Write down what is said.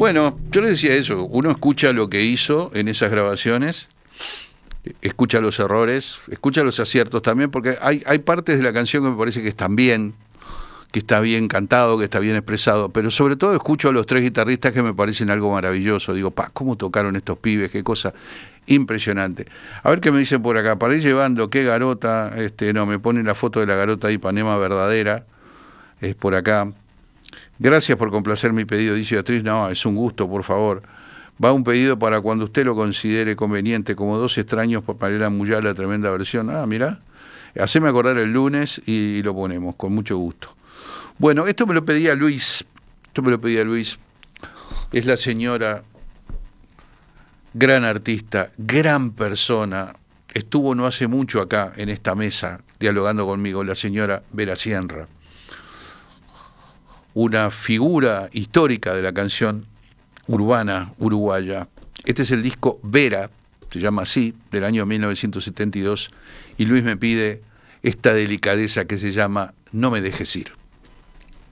Bueno, yo les decía eso, uno escucha lo que hizo en esas grabaciones, escucha los errores, escucha los aciertos también, porque hay partes de la canción que me parece que están bien, que está bien cantado, que está bien expresado, pero sobre todo escucho a los tres guitarristas que me parecen algo maravilloso. Digo, cómo tocaron estos pibes, qué cosa impresionante. A ver qué me dicen por acá, para ir llevando, qué garota, no, me ponen la foto de la garota de Ipanema verdadera, es por acá. Gracias por complacer mi pedido, dice Beatriz. No, es un gusto, por favor. Va un pedido para cuando usted lo considere conveniente, como Dos extraños por Mariela Muyal, la tremenda versión. Mirá, haceme acordar el lunes y lo ponemos, con mucho gusto. Bueno, esto me lo pedía Luis. Es la señora, gran artista, gran persona. Estuvo no hace mucho acá, en esta mesa, dialogando conmigo, la señora Vera Sierra. Una figura histórica de la canción urbana uruguaya. Este es el disco Vera, se llama así, del año 1972, y Luis me pide esta delicadeza que se llama No me dejes ir.